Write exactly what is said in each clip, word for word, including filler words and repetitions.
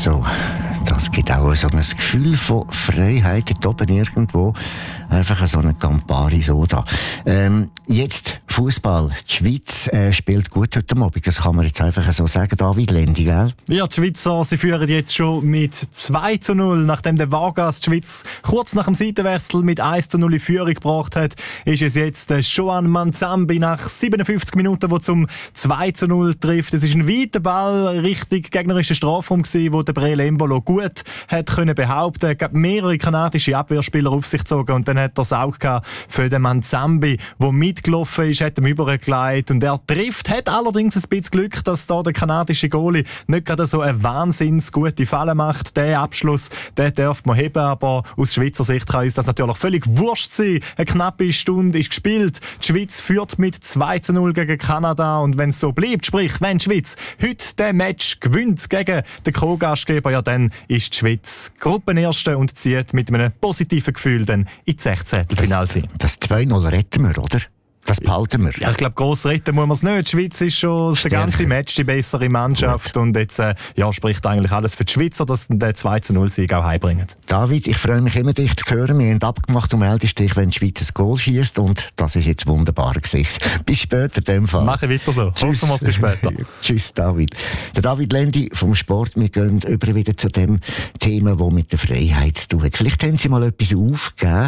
So, das gibt auch so ein Gefühl von Freiheit dort oben irgendwo. Einfach so eine Campari Soda. Ähm, jetzt Fußball. Die Schweiz äh, spielt gut heute Abend. Das kann man jetzt einfach so sagen. David Lendi, gell? Ja, die Schweizer, sie führen jetzt schon mit zwei zu null. Nachdem der Vargas die Schweiz kurz nach dem Seitenwechsel mit eins zu null in Führung gebracht hat, ist es jetzt der Joan Manzambi nach siebenundfünfzig Minuten, der zum zwei zu null trifft. Es ist ein weiter Ball richtig gegnerischer Strafraum gewesen, wo der Breel Embolo gut hat können behaupten. Er hat mehrere kanadische Abwehrspieler auf sich gezogen und dann hat er es auch gehabt für den Manzambi, der mitgelaufen ist, hat ihm übergelegt und er trifft, hat allerdings ein bisschen Glück, dass da der kanadische Goalie nicht gerade so eine wahnsinns gute Falle macht. Der Abschluss, den darf man heben, aber aus Schweizer Sicht kann uns das natürlich völlig wurscht sein. Eine knappe Stunde ist gespielt. Die Schweiz führt mit zwei zu null gegen Kanada und wenn es so bleibt, sprich, wenn die Schweiz heute den Match gewinnt gegen den Co-Gastgeber, ja, dann ist die Schweiz Gruppenerste und zieht mit einem positiven Gefühl dann in die Sechzehntelfinale sein. Das zwei null retten wir, oder? Das behalten wir. Ja, ich glaube, gross retten muss man es nicht. Die Schweiz ist schon das ganze Match die bessere Mannschaft. Gut. Und jetzt äh, ja, spricht eigentlich alles für die Schweizer, dass sie den zwei zu null Sieg auch heimbringen. David, ich freue mich immer, dich zu hören. Wir haben abgemacht, du meldest dich, wenn die Schweiz ein Goal schießt und das ist jetzt wunderbar Gesicht. Bis später in dem Fall. Mache weiter so. Tschüss. Hoffen wir es bis später. Tschüss, David. Der David Lendi vom Sport. Wir gehen über wieder zu dem Thema, das mit der Freiheit zu tun hat. Vielleicht haben Sie mal etwas aufgegeben,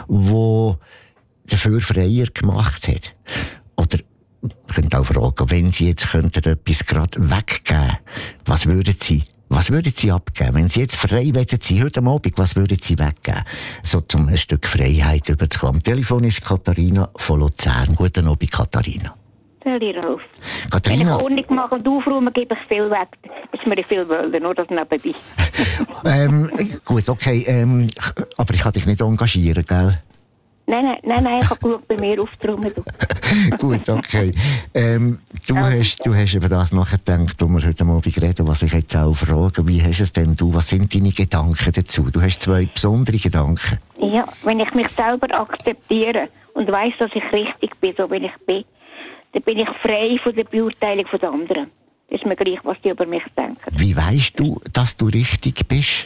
wo dafür freier gemacht hat. Oder, ich könnte auch fragen, wenn Sie jetzt könnten etwas gerade weggeben, was würden Sie, was würden Sie abgeben? Wenn Sie jetzt frei werden Sie heute Abend, was würden Sie weggeben? So zum ein Stück Freiheit überzukommen. Am Telefon ist Katharina von Luzern. Guten Abend, Katharina. Rolf. Katharina. Wenn ich Ordnung mache und aufräume, gebe ich viel weg. Das ist mir viel wollen, nur das nebenbei. ähm, gut, okay, ähm, aber ich kann dich nicht engagieren, gell? Nein, nein, nein, nein, ich habe geschaut, bei mir aufzuräumen. Gut, okay. Ähm, du, ja, hast, du hast über das nachgedacht, wo wir heute Abend reden, was ich jetzt auch frage. Wie hast es denn du? Was sind deine Gedanken dazu? Du hast zwei besondere Gedanken. Ja, wenn ich mich selber akzeptiere und weiss, dass ich richtig bin, so wie ich bin, dann bin ich frei von der Beurteilung der anderen. Das ist mir gleich, was die über mich denken. Wie weisst du, dass du richtig bist?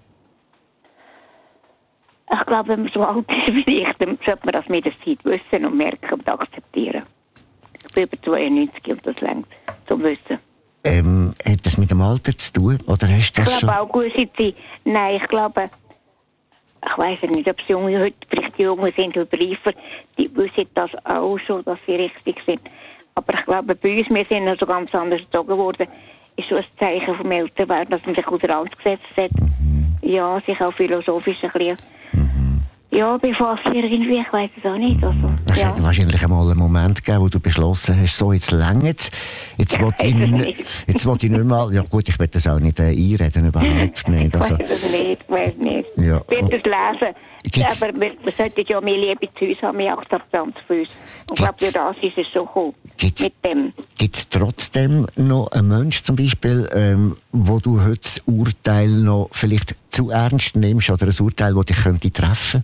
Ich glaube, wenn man so alt ist wie ich, dann sollte man das mit der Zeit wissen und merken und akzeptieren. Ich bin über zweiundneunzig und das reicht zum Wissen. Ähm, hat das mit dem Alter zu tun? Oder hast du das ich glaube auch gewisse Zeit. Nein, ich glaube, ich weiss nicht, ob es Junge heute vielleicht die Jungen sind oder reifer, die wissen das auch schon, dass sie richtig sind. Aber ich glaube, bei uns, wir sind noch so ganz anders erzogen worden, ist so ein Zeichen vom Älterwerden, dass man sich unter alles gesetzt hat. Mhm. Ja, sich auch philosophisch ein bisschen mhm. ja, befasst irgendwie, ich weiss es auch nicht. Also, es ja. hat wahrscheinlich einmal einen Moment gegeben, wo du beschlossen hast, so, jetzt längt's. Jetzt will ich, nicht, jetzt will ich nicht mal, ja gut, ich will das auch nicht äh, einreden, überhaupt nicht. Also, ich weiss es nicht, ich weiss nicht. Ja. Ich werde es lesen. Gibt's, aber wir, wir sollten ja mehr Liebe zu uns haben, mehr Akzeptanz für uns. Und ich glaube, durch das ist es so cool. Mit dem. Gibt es trotzdem noch einen Menschen zum Beispiel, ähm, wo du heute das Urteil noch vielleicht zu ernst nimmst oder ein Urteil, das dich könnte treffen?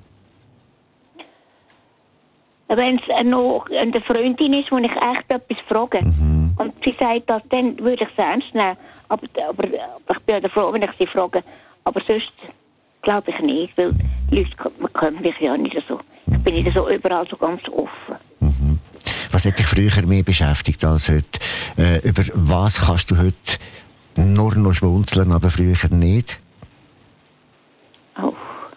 Wenn es noch eine Freundin ist, wo ich echt etwas frage, mhm. und sie sagt das, dann würde ich es ernst nehmen. Aber, aber, aber ich bin ja froh, wenn ich sie frage. Aber sonst glaube ich nicht, weil die Leute man können mich ja nicht so. Ich bin nicht so überall so ganz offen. Mhm. Was hat dich früher mehr beschäftigt als heute? Äh, über was kannst du heute nur noch schmunzeln, aber früher nicht? Oh.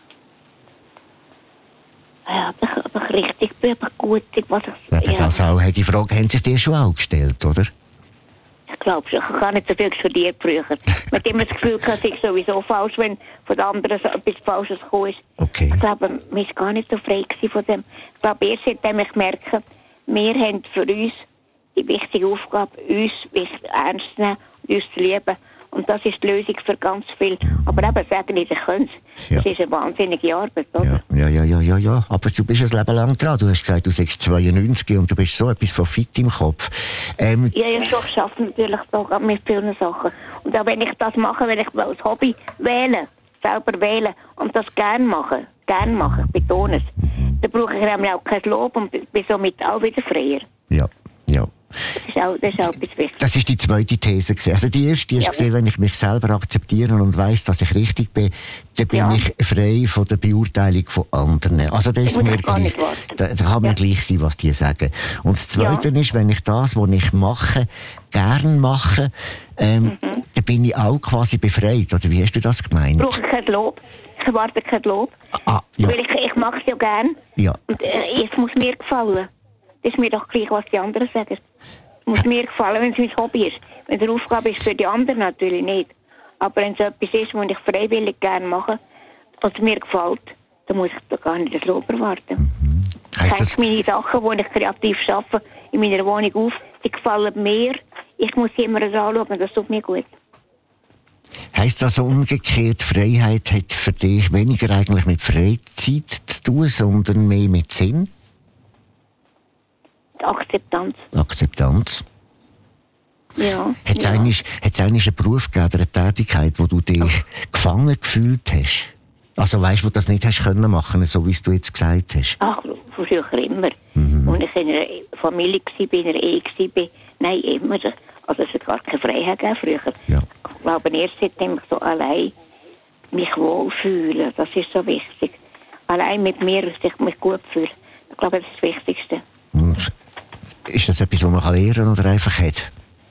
Ja, aber, aber richtig bin, aber gut. Was ich, aber ja. Das auch, die Frage haben sich dir schon auch gestellt, oder? Ich glaube schon, ich habe gar nicht so viel studiert früher. Mit dem das Gefühl hatte, ich sowieso falsch, wenn von den anderen so etwas Falsches gekommen ist. Okay. Ich glaube, man war gar nicht so frei von dem. Ich glaube, erst seitdem ich merke, wir haben für uns die wichtige Aufgabe, uns ernst zu nehmen und uns zu lieben. Und das ist die Lösung für ganz viel. Aber eben, sagen nicht, ich könnte es. Ja. Das ist eine wahnsinnige Arbeit, oder? Ja, ja, ja, ja, ja. Aber du bist ein Leben lang dran. Du hast gesagt, du bist zweiundneunzig und du bist so etwas von fit im Kopf. Ähm, ja, ja, schon. Ich schaffe natürlich doch mit vielen Sachen. Und auch wenn ich das mache, wenn ich als Hobby wähle, selber wähle und das gerne mache, gerne mache, ich betone es, dann brauche ich nämlich auch kein Lob und bin somit auch wieder freier. Ja, ja. Das ist auch, das ist auch etwas wichtig. Das ist die zweite These gewesen. Also die erste ist Ja. gesehen, wenn ich mich selber akzeptiere und weiss, dass ich richtig bin, dann bin Ja. ich frei von der Beurteilung von anderen. Also das ist muss mir ich gar gleich. nicht warten. Da, da kann mir Ja. gleich sein, was die sagen. Und das Zweite Ja. ist, wenn ich das, was ich mache, gern mache, ähm, Mhm. dann bin ich auch quasi befreit. Oder wie hast du das gemeint? Ich brauche kein Lob. Ich erwarte kein Lob. Ah, ja. Weil ich, ich mache es ja gern. Ja. Und äh, es muss mir gefallen. Das ist mir doch gleich, was die anderen sagen. Es muss mir gefallen, wenn es mein Hobby ist. Wenn es eine Aufgabe ist für die anderen, natürlich nicht. Aber wenn es etwas ist, was ich freiwillig gerne mache, was mir gefällt, dann muss ich da gar nicht das Lob erwarten. Heisst Ich das, hänge meine Sachen, die ich kreativ arbeite, in meiner Wohnung auf, die gefallen mir. Ich muss sie immer anschauen, das tut mir gut. heisst das umgekehrt, Freiheit hat für dich weniger eigentlich mit Freizeit zu tun, sondern mehr mit Sinn? Die Akzeptanz. Akzeptanz. Ja. Hat es ja. eigentlich, hat's eigentlich einen Beruf gegeben, oder eine Tätigkeit, wo du dich gefangen gefühlt hast? Also weißt du, wo du das nicht hast können machen, so wie es du jetzt gesagt hast? Ach, von früher immer. Mhm. Als ich in einer Familie war, in einer Ehe war, nein, immer. Also es hat gar keine Freiheit gegeben früher. Ja. Ich glaube, erst seitdem ich so allein mich wohlfühle, das ist so wichtig. Allein mit mir, dass ich mich gut fühle. Ich glaube, das ist das Wichtigste. Und ist das etwas, was man lernen kann oder einfach hat?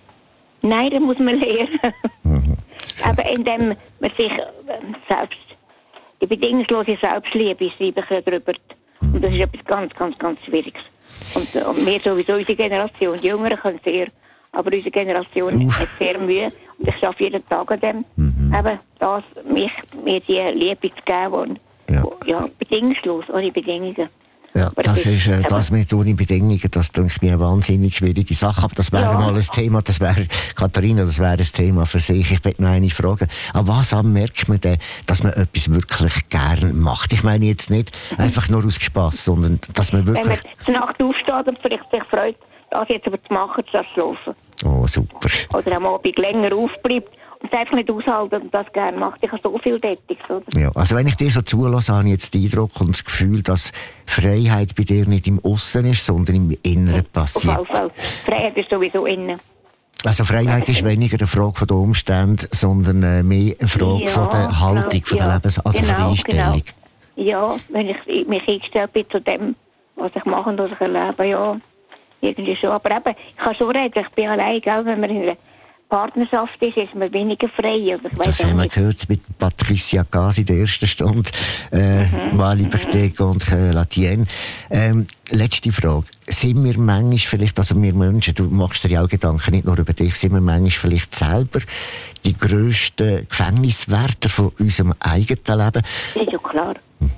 Nein, das muss man lernen. Mhm. Aber indem man sich äh, selbst, die bedingungslose Selbstliebe schreibe ich ja drüber. Und das ist etwas ganz, ganz, ganz Schwieriges. Und, äh, und wir sowieso, unsere Generation, die Jüngeren können sehr, aber unsere Generation Uff. hat sehr Mühe. Und ich schaffe jeden Tag an dem, Mhm. eben das, mich, mir die Liebe zu geben, die, Ja. wo- ja, bedingungslos, ohne Bedingungen. Ja, Aber das ist, äh, eben- das mit ohne Bedingungen, das denke ich mir eine wahnsinnig schwierige Sache. Aber das wäre Ja. mal ein Thema, das wäre, Katharina, das wäre ein Thema für sich. Ich möchte noch eine Frage. An was an merkt man denn, dass man etwas wirklich gern macht? Ich meine jetzt nicht einfach nur aus Spass, sondern dass man Wenn man wirklich... zur Nacht aufsteht und vielleicht sich freut, das jetzt aber zu machen, statt zu schlafen. Oh, super. Oder am Abend länger aufbleibt und es einfach nicht aushalten und das gerne macht. Ich habe so viel Tätiges, oder? Ja, also wenn ich dir so zulasse, habe ich jetzt den Eindruck und das Gefühl, dass Freiheit bei dir nicht im Aussen ist, sondern im Inneren Auf passiert. jeden Fall. Freiheit ist sowieso innen. Also Freiheit ist weniger eine Frage der Umstände, sondern äh, mehr eine Frage Ja, von der Haltung, von der ja. Lebens-, also von der Genau, Einstellung. genau. Ja, wenn ich mich eingestellt bin zu dem, was ich mache und was ich erlebe, ja, irgendwie schon. Aber eben, ich kann schon reden, ich bin allein, gell, wenn man in einer Partnerschaft ist, ist man weniger frei. Also ich Das weiss auch haben wir nicht. gehört mit Patricia Gasi in der ersten Stunde. Äh, Mhm. Mali Berteg und äh, Latienne. Ähm, letzte Frage. Sind wir manchmal vielleicht, also wir Menschen, du machst dir ja auch Gedanken, nicht nur über dich, sind wir manchmal vielleicht selber die grössten Gefängniswärter von unserem eigenen Leben? Das ist ja klar.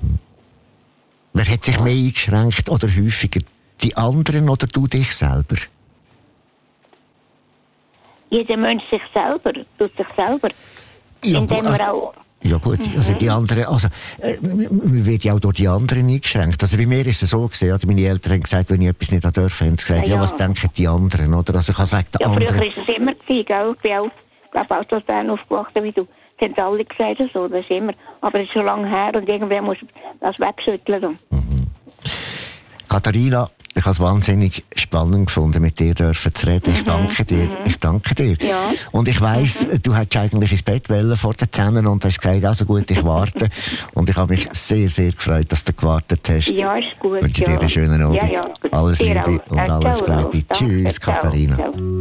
Wer hat sich mehr eingeschränkt oder häufiger? Die anderen oder du dich selber? Jeder Mensch sich selber, tut sich selber. Ja, indem gut, er auch... Ja gut, also die anderen, also äh, man wird ja auch durch die anderen eingeschränkt. Also bei mir ist es so gewesen, oder meine Eltern haben gesagt, wenn ich etwas nicht dürfen, haben sie gesagt, ja, Ja, ja. was denken die anderen, oder? Also ich kann es wegen der Ja, früher anderen. war es immer gewesen, gell? Ich bin auch, ich glaube auch, dass Bern aufgewachsen, wie du. Das haben alle gesagt, so, das ist immer. Aber es ist schon lange her und irgendwer muss das wegschütteln. Katharina, ich habe es wahnsinnig spannend gefunden, mit dir dürfen zu reden. Ich danke dir. Ich danke dir. Ja. Und ich weiss, du hättest eigentlich ins Bett wollen vor den Zähnen und hast gesagt, also gut, ich warte. Und ich habe mich sehr, sehr gefreut, dass du gewartet hast. Ja, ist gut. Ich wünsche ja. dir einen schönen Abend. Ja, ja. Alles Dir Liebe auch. und Ciao, alles ciao. Gute. Danke, Tschüss, ciao, Katharina. ciao.